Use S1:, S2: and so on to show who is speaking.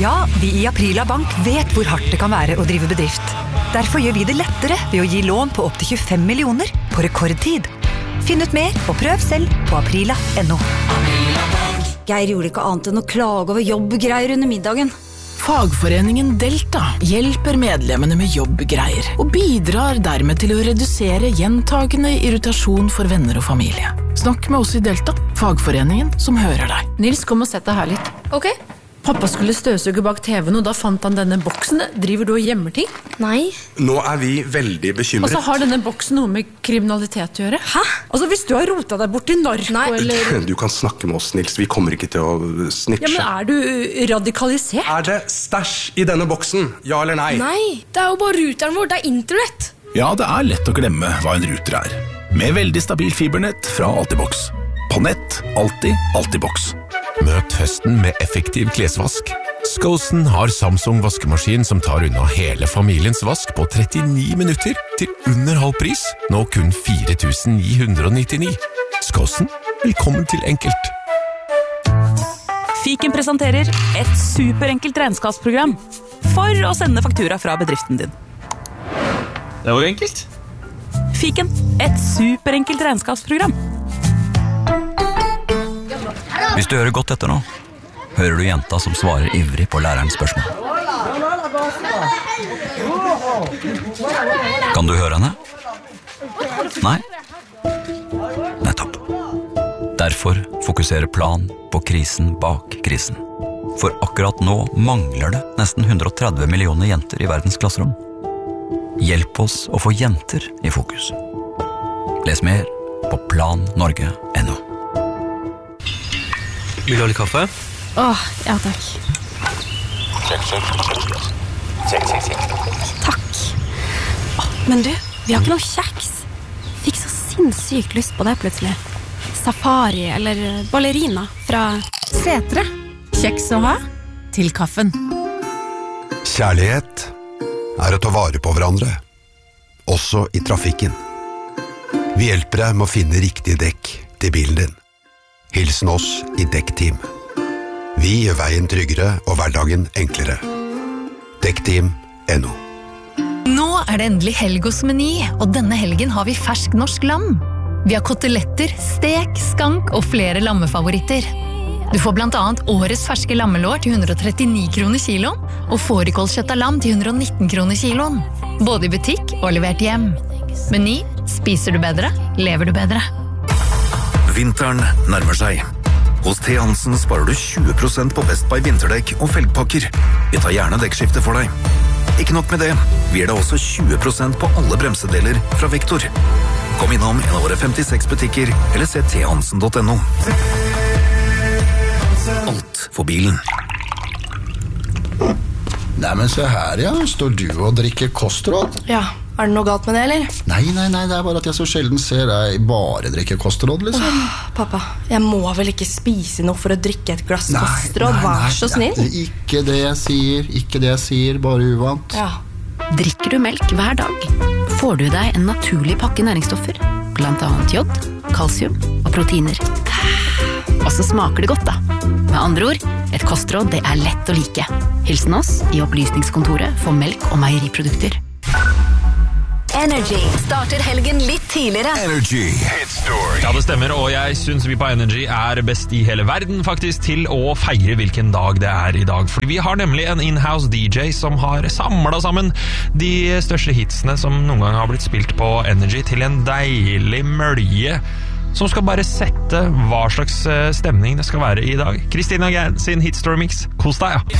S1: Ja, vi I Aprila Bank vet hvor hardt det kan være å drive bedrift. Derfor gjør vi det lettere ved å gi lån på opp til 25 millioner på rekordtid. Finn ut mer og prøv selv på aprila.no.
S2: Geir gjorde ikke annet enn å klage over jobbgreier under middagen.
S3: Fagforeningen Delta hjelper medlemmene med jobbgreier og bidrar dermed til å redusere gjentagende irritasjon for venner og familie. Snakk med oss I Delta, fagforeningen som hører deg.
S4: Nils, kom og sett deg her litt.
S5: Ok.
S4: Pappa skulle støvsuge bak TV-en, og da fant han denne boksen. Driver du og gjemmer ting?
S5: Nei.
S6: Nå vi veldig bekymret.
S4: Og så har denne boksen noe med kriminalitet å gjøre.
S5: Hæ?
S4: Altså, hvis du har rotet deg bort I narko, eller...
S6: Du kan snakke med oss, Nils. Vi kommer ikke til å snitche.
S4: Ja, men du radikalisert?
S6: Det stæsj I denne boksen? Ja eller nei?
S5: Nei, det jo bare ruteren vår. Det internett.
S7: Ja, det lett å glemme hva en router Med veldig stabil fibernett fra Altibox. På nett, alltid Altibox.
S8: Møt høsten med effektiv klesvask. Skosen har Samsung vaskemaskin som tar unna hele familiens vask på 39 minutter til under halv pris, nå kun 4.999. Skosen, velkommen til enkelt.
S9: Fiken presenterer et superenkelt regnskapsprogram for å sende faktura fra bedriften din.
S10: Det var enkelt.
S9: Fiken, et superenkelt regnskapsprogram.
S11: Hvis du hører godt etter nå, hører du jenta som svarer ivrig på lærerens spørsmål. Kan du høre henne? Nei? Nettopp. Derfor fokuserer Plan på krisen bak krisen. For akkurat nå mangler det nesten 130 millioner jenter I verdens klasserom. Hjelp oss å få jenter I fokus. Les mer på plannorge.no.
S10: Vil du ha litt kaffe?
S5: Ja takk.
S10: Check.
S5: Takk. Men du, vi har ikke noe kjeks. Fikk så sinnssykt lyst på det plutselig. Safari eller ballerina fra Setre.
S3: Kjeks å ha til kaffen.
S12: Kjærlighet å ta vare på hverandre, også I trafikken. Vi hjelper deg med å finne riktig dekk til bilen din. Hilsen oss I Dekkteam. Vi gjør veien tryggere og hverdagen enklere. Dekkteam.no.
S13: Nå det endelig helg hos Meny, og denne helgen har vi fersk norsk lam. Vi har koteletter, stek, skank og flere lammefavoritter. Du får blant annet årets ferske lammelår til 139 kroner kiloen, og fårikålkjøtt av lam til 119 kroner kiloen. Både I butikk og levert hjem. Meny, spiser du bedre, lever du bedre.
S14: Vinteren nærmer seg. Hos T. Hansen sparer du 20% på Best Buy vinterdekk og felgpakker. Vi tar gjerne dekkskifte for deg. Ikke nok med det, vi gir deg også 20% på alle bremsedeler fra Vektor. Kom innom en av våre 56 butikker, eller se thansen.no. Alt for bilen.
S15: Nei, men se her, ja. Står du og drikker kostråd?
S5: Ja, det noe galt med det, eller?
S15: Nei, det bare at jeg så sjelden ser deg bare drikke kostråd, liksom.
S5: Pappa, jeg må vel ikke spise noe for å drikke et glass kostråd, vær så snill.
S15: Ikke det jeg sier, bare uvant.
S5: Ja.
S16: Drikker du melk hver dag, får du deg en naturlig pakke næringsstoffer, blant annet jod, kalsium og proteiner. Og så smaker det godt da. Med andre ord, et kostråd det lett å like. Hilsen oss I opplysningskontoret for melk og meieriprodukter.
S17: Energy starter helgen litt tidligere.
S8: Energy.
S10: Ja, det stemmer, og jeg synes vi på Energy best I hele verden faktisk til å feire hvilken dag det I dag. Fordi vi har nemlig en in-house DJ som har samlet sammen de største hitsene som noen gang har blitt spilt på Energy til en deilig mølje som skal bare sette hva slags stemning det skal være I dag. Kristina Gern sin Hitstory Mix. Kos deg, ja!